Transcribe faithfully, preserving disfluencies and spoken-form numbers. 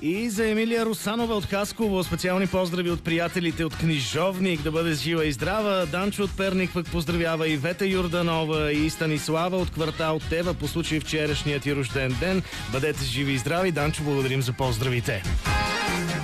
И за Емилия Русанова от Хасково специални поздрави от приятелите от Книжовник. Да бъде жива и здрава. Данчо от Перник пък поздравява и Вета Юрданова и Станислава от квартал Тева по случай вчерашният ти рожден ден. Бъдете живи и здрави. Данчо, благодарим за поздравите.